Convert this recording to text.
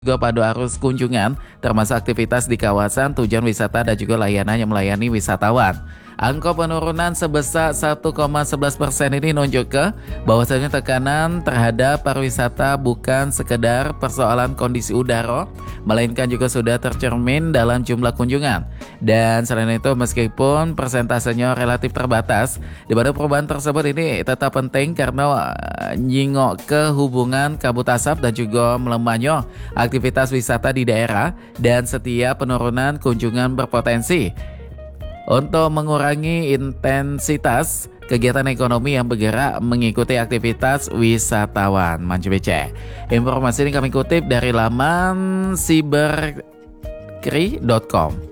juga padu arus kunjungan, termasuk aktivitas di kawasan tujuan wisata dan juga layanan yang melayani wisatawan. Angka penurunan sebesar 1,11% ini nunjuk ke bahwasanya tekanan terhadap pariwisata bukan sekedar persoalan kondisi udara, melainkan juga sudah tercermin dalam jumlah kunjungan. Dan selain itu, meskipun persentasenya relatif terbatas, di mana perubahan tersebut ini tetap penting karena nyingok ke hubungan kabut asap dan juga melemahnya aktivitas wisata di daerah, dan setiap penurunan kunjungan berpotensi untuk mengurangi intensitas kegiatan ekonomi yang bergerak mengikuti aktivitas wisatawan. Manju BC. Informasi ini kami kutip dari laman cyberkri.com.